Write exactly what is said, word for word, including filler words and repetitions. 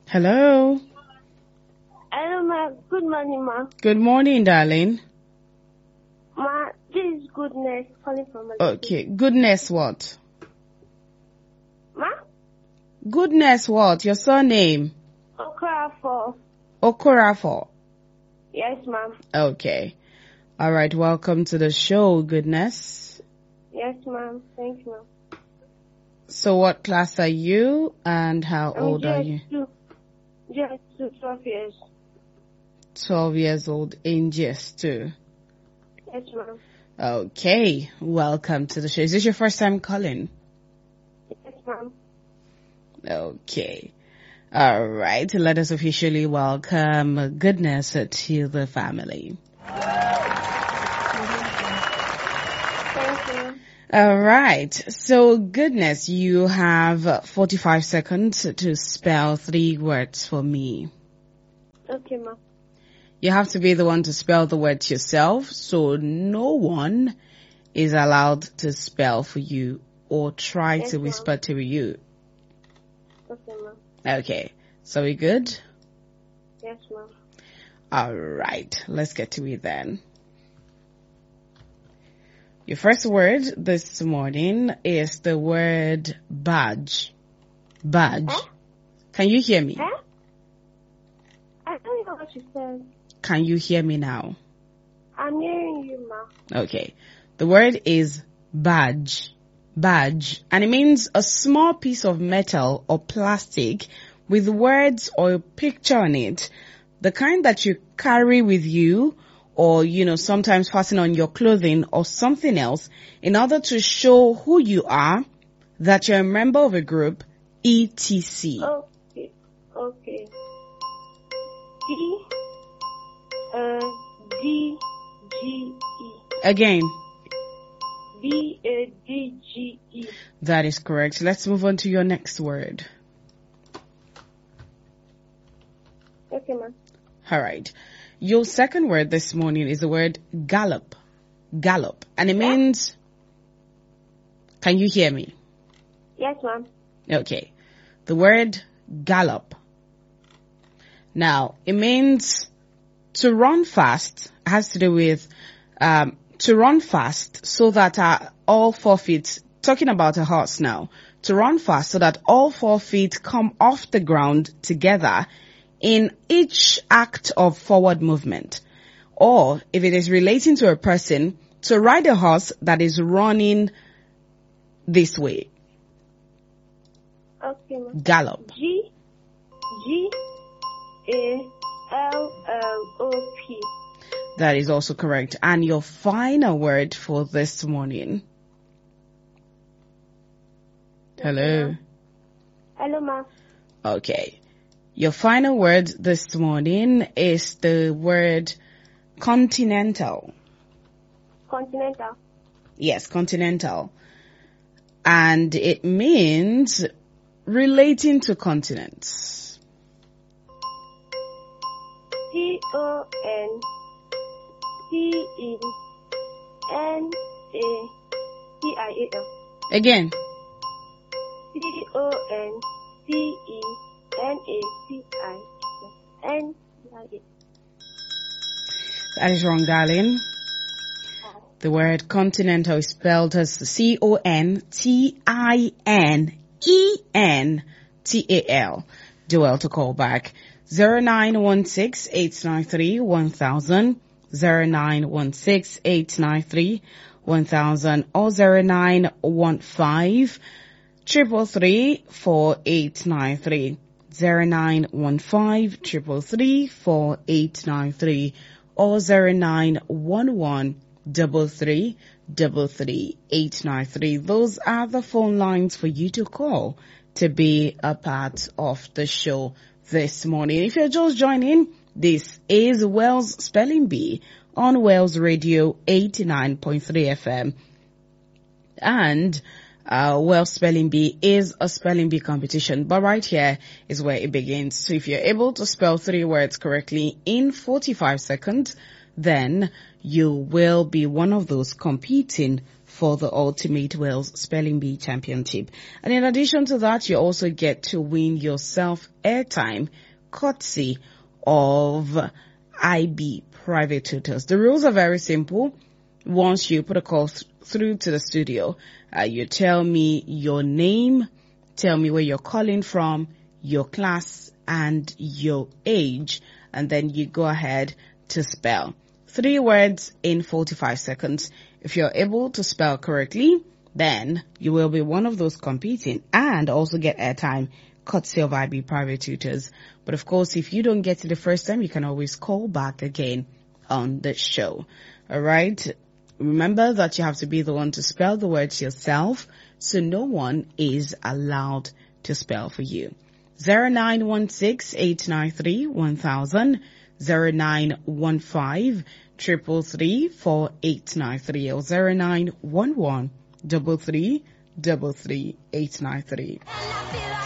Hello. Hello, ma. Good morning, ma. Good morning, darling. Ma, this is Goodness calling from Malaysia. Okay. Goodness what? Ma? Goodness what? Your surname? Okorafo. Okorafo. Yes, ma'am. Okay. All right. Welcome to the show, Goodness. Yes, ma'am. Thank you, ma'am. So what class are you and how I'm old are you? Two. Just two, twelve years. twelve years old in G S two. Yes, ma'am. Okay. Welcome to the show. Is this your first time calling? Yes, ma'am. Okay. All right. Let us officially welcome Goodness to the family. Thank you. All right. So, Goodness, you have forty-five seconds to spell three words for me. Okay, ma'am. You have to be the one to spell the words yourself, so no one is allowed to spell for you or try Yes, to ma'am. whisper to you. Okay, ma'am. Okay. So we good? Yes, ma'am. All right. Let's get to it then. Your first word this morning is the word badge. Badge. Huh? Can you hear me? Huh? I don't know what you said. Can you hear me now? I'm hearing you, ma. Okay. The word is badge. Badge. And it means a small piece of metal or plastic with words or a picture on it. The kind that you carry with you or, you know, sometimes fasten on your clothing or something else in order to show who you are, that you're a member of a group, et cetera. Okay. Okay. D. Uh, D. G. E. Again, B. A. D. G. E. that is correct. Let's move on to your next word. Okay, ma'am. All right. Your second word this morning is the word gallop. Gallop. And it means, can you hear me? Yes, ma'am. Okay. The word gallop. Now, it means to run fast. It has to do with um, to run fast so that uh, all four feet, talking about a horse now, to run fast so that all four feet come off the ground together in each act of forward movement. Or if it is relating to a person, to ride a horse that is running this way. Okay, ma'am. Gallop. G. G. A. L. L. O. P. That is also correct. And your final word for this morning. Hello. Hello, ma'am. Okay. Your final word this morning is the word continental. Continental. Yes, continental. And it means relating to continents. C. O. N. T. E. N. A. T. I. A. L. Again. C. O. N. T. E. N. A. T. I. N. T. I. A. That is wrong, darling. The word continental is spelled as C O N T I N E N T A L. Do well to call back. zero nine one six, eight nine three, one thousand, zero nine one six, eight nine three, one thousand, or zero nine one five, triple three, four eight nine three. zero nine one five, triple three, four eight nine three, or zero nine one one, double three, double three, eight nine three. Those are the phone lines for you to call to be a part of the show this morning. If you're just joining, this is Wells Spelling Bee on Wells Radio eighty-nine point three F M. And uh, Wells Spelling Bee is a spelling bee competition, but right here is where it begins. So if you're able to spell three words correctly in forty-five seconds, then you will be one of those competing for the Ultimate Wales Spelling Bee Championship. And in addition to that, you also get to win yourself airtime courtesy of I B Private Tutors. The rules are very simple. Once you put a call th- through to the studio, uh, you tell me your name, tell me where you're calling from, your class, and your age, and then you go ahead to spell three words in forty-five seconds. If you're able to spell correctly, then you will be one of those competing and also get airtime courtesy of I B Private Tutors. But of course, if you don't get it the first time, you can always call back again on the show. All right. Remember that you have to be the one to spell the words yourself, so no one is allowed to spell for you. zero nine one six, eight nine three, one thousand, zero nine one five, three three three, four eight nine three, or zero nine one one, three three three, three three eight nine three.